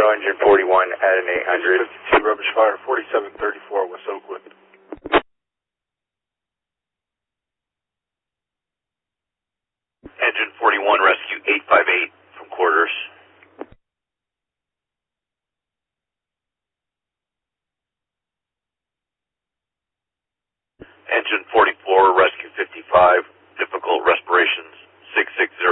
engine 41 at an 800. 52 rubbish fire, 4734 West Oakwood. Engine 41, rescue 858 from quarters. Engine 44, rescue 55, difficult respirations, 660.